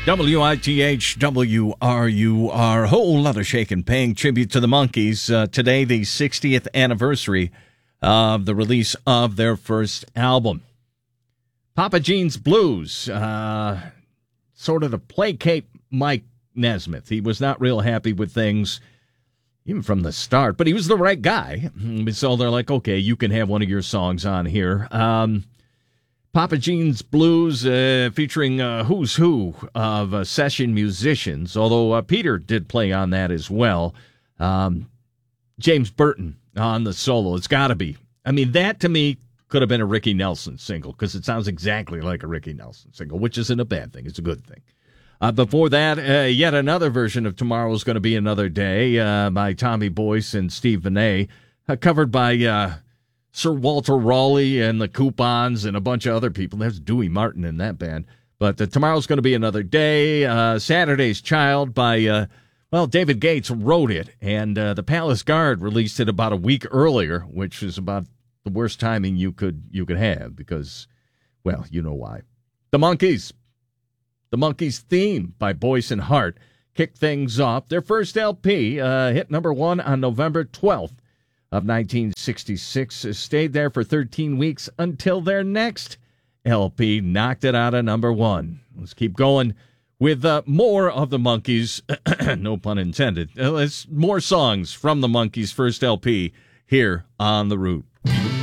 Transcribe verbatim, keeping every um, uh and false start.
W I T H W R U R, whole lot of shaking, paying tribute to the Monkees. Uh, today, the sixtieth anniversary of the release of their first album. Papa Gene's Blues, uh, sort of to placate Mike Nesmith. He was not real happy with things, even from the start, but he was the right guy. So they're like, okay, you can have one of your songs on here. Um... Papa Gene's Blues, uh, featuring uh, who's who of uh, session musicians, although uh, Peter did play on that as well. Um, James Burton on the solo. It's got to be. I mean, that to me could have been a Ricky Nelson single because it sounds exactly like a Ricky Nelson single, which isn't a bad thing. It's a good thing. Uh, before that, uh, yet another version of Tomorrow's Gonna Be Another Day uh, by Tommy Boyce and Steve Vinay, uh, covered by... Uh, Sir Walter Raleigh and the Coupons and a bunch of other people. There's Dewey Martin in that band. But uh, Tomorrow's Gonna Be Another Day. Uh, Saturday's Child by, uh, well, David Gates wrote it. And uh, the Palace Guard released it about a week earlier, which is about the worst timing you could you could have because, well, you know why. The Monkees. The Monkees theme by Boyce and Hart kicked things off. Their first L P uh, hit number one on November twelfth. Of nineteen sixty-six, stayed there for thirteen weeks until their next L P knocked it out of number one. Let's keep going with uh, more of the Monkees, no pun intended. Uh, let's more songs from the Monkees' first L P here on The Root.